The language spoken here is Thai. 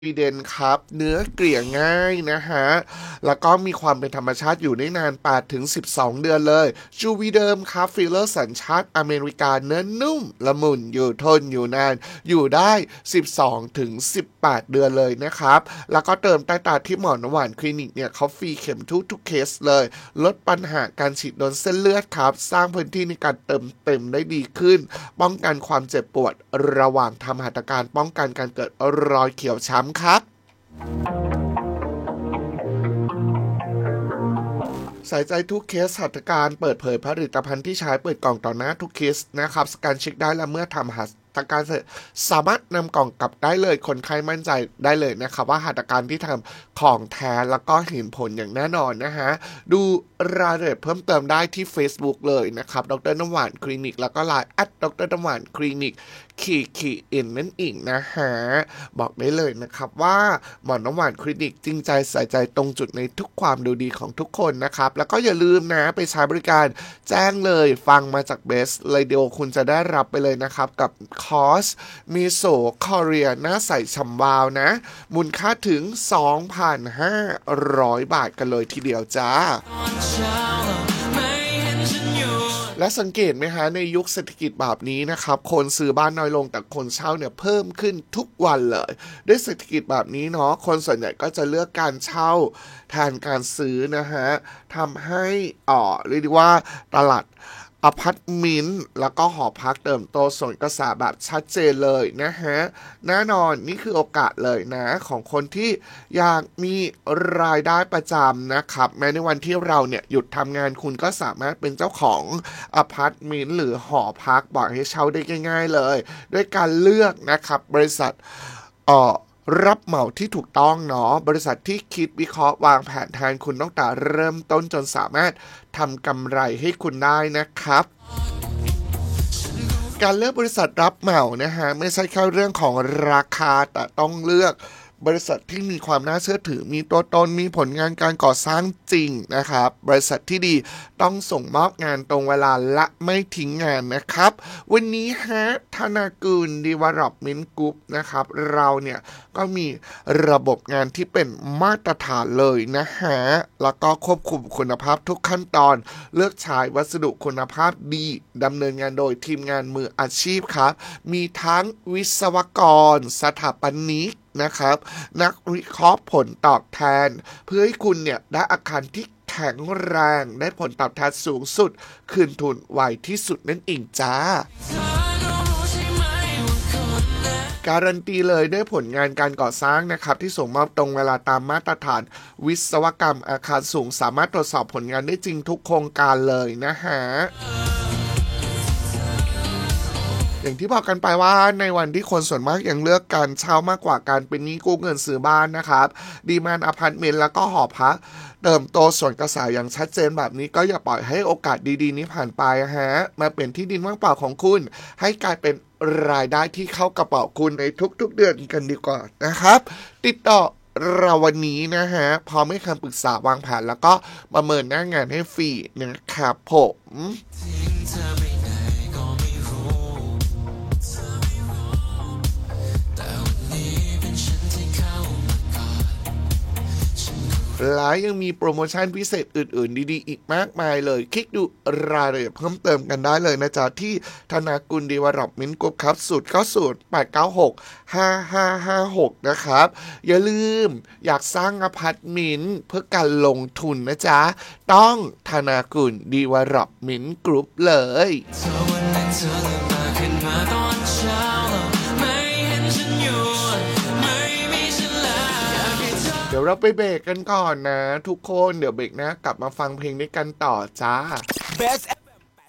วีเดนครับเนื้อเกลี่ยง่ายนะฮะแล้วก็มีความเป็นธรรมชาติอยู่ได้นาน8ถึง12 เดือนเลยจูวีเดิมครับฟิลเลอร์สัญชาติอเมริกาเนื้อนุ่มละมุนอยู่ทนอยู่นานอยู่ได้12ถึง18 เดือนเลยนะครับแล้วก็เติมใต้ตาที่หมอน้ำหวานคลินิกเนี่ยเขาฟรีเข็มทุกเคสเลยลดปัญหาการฉีดโดนเส้นเลือดครับสร้างพื้นที่ในการเติมเต็มได้ดีขึ้นป้องกันความเจ็บปวดระหว่างทำหัตถการป้องกันการเกิดรอยเขียวช้ำครับใส่ใจทุกเคสหัตถการเปิดเผยผลิตภัณฑ์ที่ใช้เปิดกล่องต่อหน้าทุกเคสนะครับสแกนเช็คได้และเมื่อทำหัตถการเสร็จสามารถนำกล่องกลับได้เลยคนไข้มั่นใจได้เลยนะครับว่าหัตถการที่ทำของแท้แล้วก็เห็นผลอย่างแน่นอนนะฮะดูรายละเอียดเพิ่มเติมได้ที่ Facebook เลยนะครับดร.น้ำหวานคลินิกแล้วก็ LINE ดร.น้ำหวานคลินิกขีดนั่นเองนะฮะบอกได้เลยนะครับว่าหมอน้ำหวานคลินิกจริงใจใส่ใจตรงจุดในทุกความดูดีของทุกคนนะครับแล้วก็อย่าลืมนะไปใช้บริการแจ้งเลยฟังมาจากเบสเลยเดียวคุณจะได้รับไปเลยนะครับกับคอร์สมิโซคอเรียหน้าใสฉ่ำวาวนะมูลค่าถึง 2,500 บาทกันเลยทีเดียวจ้าและสังเกตไหมฮะในยุคเศรษฐกิจแบบนี้นะครับคนซื้อบ้านน้อยลงแต่คนเช่าเนี่ยเพิ่มขึ้นทุกวันเลยด้วยเศรษฐกิจแบบนี้เนาะคนส่วนใหญ่ก็จะเลือกการเช่าแทนการซื้อนะฮะทำให้เรียกว่าตลาดอพาร์ตเมนต์แล้วก็หอพักเติมโตส่วนกระแสแบบชัดเจนเลยนะฮะแน่นอนนี่คือโอกาสเลยนะของคนที่อยากมีรายได้ประจำนะครับแม้ในวันที่เราเนี่ยหยุดทำงานคุณก็สามารถเป็นเจ้าของอพาร์ตเมนต์หรือหอพักบอกให้เช่าได้ง่ายๆเลยด้วยการเลือกนะครับบริษัทรับเหมาที่ถูกต้องเนาะบริษัทที่คิดวิเคราะห์วางแผนแทนคุณตั้งแต่เริ่มต้นจนสามารถทำกำไรให้คุณได้นะครับการเลือกบริษัทรับเหมานะฮะไม่ใช่แค่เรื่องของราคาแต่ต้องเลือกบริษัทที่มีความน่าเชื่อถือมีตัวตนมีผลงานการก่อสร้างจริงนะครับบริษัทที่ดีต้องส่งมอบงานตรงเวลาและไม่ทิ้งงานนะครับวันนี้ฮะธนากูล Development Group นะครับเราเนี่ยก็มีระบบงานที่เป็นมาตรฐานเลยนะฮะแล้วก็ควบคุมคุณภาพทุกขั้นตอนเลือกใช้วัสดุคุณภาพดีดำเนินงานโดยทีมงานมืออาชีพครับมีทั้งวิศวกรสถาปนิกนะครับนักวิเคราะห์ผลตอบแทนเพื่อให้คุณเนี่ยได้อาคารที่แข็งแรงได้ผลตอบแทนสูงสุดคืนทุนไวที่สุดนั่นเองจ้าการันตีเลยด้วยผลงานการก่อสร้างนะครับที่ส่งมอบตรงเวลาตามมาตรฐานวิศวกรรมอาคารสูงสามารถตรวจสอบผลงานได้จริงทุกโครงการเลยนะฮะอย่างที่บอกกันไปว่าในวันที่คนส่วนมากยังเลือกการเช่ามากกว่าการเป็นหนี้กู้เงินซื้อบ้านนะครับดีมานด์อพาร์ตเมนต์แล้วก็หอพักเติมโตส่วนกระแสอย่างชัดเจนแบบนี้ก็อย่าปล่อยให้โอกาสดีๆนี้ผ่านไปฮะมาเป็นที่ดินว่างเปล่าของคุณให้กลายเป็นรายได้ที่เข้ากระเป๋าคุณในทุกๆเดือนกันดีกว่านะครับติดต่อเราวันนี้นะฮะพร้อมให้คำปรึกษาวางแผนแล้วก็ประเมินหน้างานให้ฟรีนะครับผมและยังมีโปรโมชั่นพิเศษอื่นๆดีๆอีกมากมายเลยคลิกดูรายละเอียดเพิ่มเติมกันได้เลยนะจ๊ะที่ธนากุล Development Group ครับ090-896-5556นะครับอย่าลืมอยากสร้างอพาร์ตเมนต์เพื่อการลงทุนนะจ๊ะต้องธนากุล Development Group เลยเดี๋ยวเราไปเบรกกันก่อนนะทุกคนเดี๋ยวเบรกนะกลับมาฟังเพลงด้วยกันต่อจ้า Best